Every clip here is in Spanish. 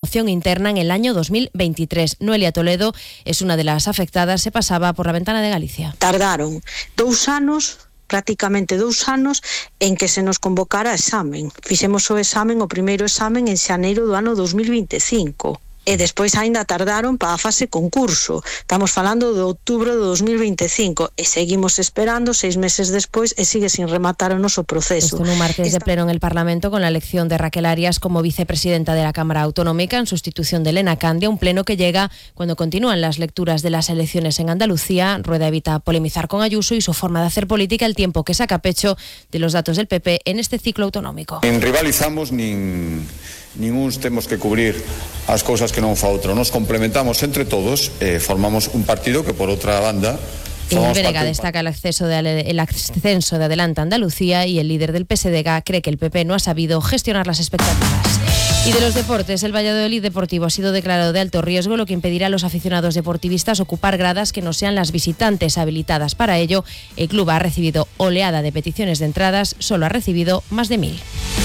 promoción interna en el año 2023. Noelia Toledo es una de las afectadas, se pasaba por la ventana de Galicia. Tardaron 2 anos, prácticamente 2 anos, en que se nos convocara examen. Fixemos o primeiro examen en xaneiro do ano 2025. E despois aínda tardaron para a fase concurso. Estamos falando de outubro de 2025 e seguimos esperando 6 meses despois e sigue sin rematar o noso proceso. Esto en un martes de pleno en el Parlamento con la elección de Raquel Arias como vicepresidenta de la Cámara Autonómica en sustitución de Elena Candia, un pleno que llega cuando continúan las lecturas de las elecciones en Andalucía. Rueda evita polemizar con Ayuso y su forma de hacer política, el tiempo que saca pecho de los datos del PP en este ciclo autonómico. Nin rivalizamos, nin uns temos que cubrir as cousas que non fa outro. Nos complementamos entre todos, formamos un partido que, por outra banda, Verega destaca el ascenso de Adelante Andalucía y el líder del PSDG cree que el PP no ha sabido gestionar las expectativas. Y de los deportes, el Valladolid Deportivo ha sido declarado de alto riesgo, lo que impedirá a los aficionados deportivistas ocupar gradas que no sean las visitantes habilitadas. Para ello, el club ha recibido oleada de peticiones de entradas, solo ha recibido más de 1.000.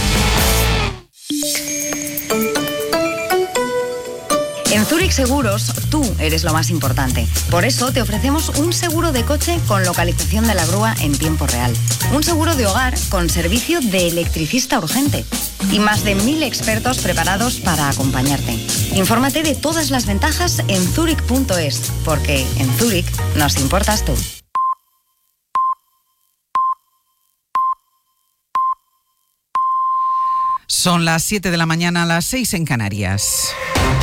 En Zurich Seguros, tú eres lo más importante. Por eso te ofrecemos un seguro de coche con localización de la grúa en tiempo real. Un seguro de hogar con servicio de electricista urgente. Y más de 1.000 expertos preparados para acompañarte. Infórmate de todas las ventajas en zurich.es, porque en Zurich nos importas tú. Son las 7 de la mañana, las 6 en Canarias.